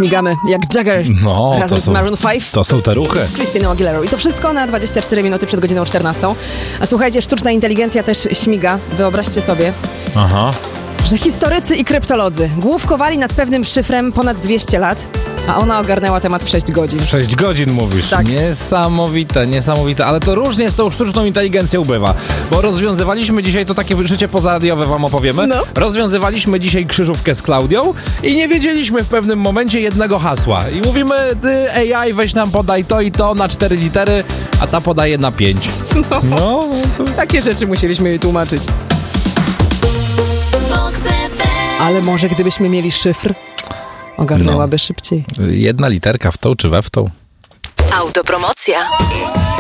śmigamy jak Jagger razem z Maroon 5. To są te ruchy. Z Christiną Aguilerą. I to wszystko na 24 minuty przed godziną 14. A słuchajcie, sztuczna inteligencja też śmiga. Wyobraźcie sobie, że historycy i kryptolodzy główkowali nad pewnym szyfrem ponad 200 lat, a ona ogarnęła temat w 6 godzin. W 6 godzin mówisz. Tak. Niesamowite. Ale to różnie z tą sztuczną inteligencją bywa. Bo rozwiązywaliśmy dzisiaj, to takie życie pozaradiowe wam opowiemy. No. Rozwiązywaliśmy dzisiaj krzyżówkę z Klaudią i nie wiedzieliśmy w pewnym momencie jednego hasła. I mówimy, ty AI, weź nam podaj to i to na 4 litery, a ta podaje na 5. No to... Takie rzeczy musieliśmy jej tłumaczyć. Ale może gdybyśmy mieli szyfr, ogarnęłaby szybciej. Jedna literka w tą czy we w tą. Autopromocja.